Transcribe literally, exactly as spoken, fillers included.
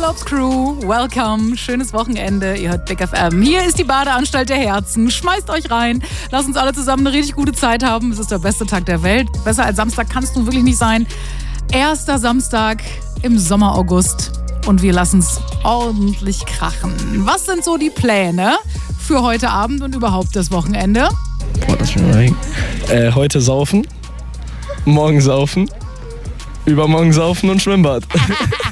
Urlaubscrew, welcome, schönes Wochenende, ihr hört Big F M. Hier ist die Badeanstalt der Herzen, schmeißt euch rein, lasst uns alle zusammen eine richtig gute Zeit haben. Es ist der beste Tag der Welt, besser als Samstag kann es nun wirklich nicht sein. Erster Samstag im Sommer, August und wir lassen es ordentlich krachen. Was sind so die Pläne für heute Abend und überhaupt das Wochenende? Boah, lass mich mal hängen. Äh, heute saufen, morgen saufen, übermorgen saufen und Schwimmbad.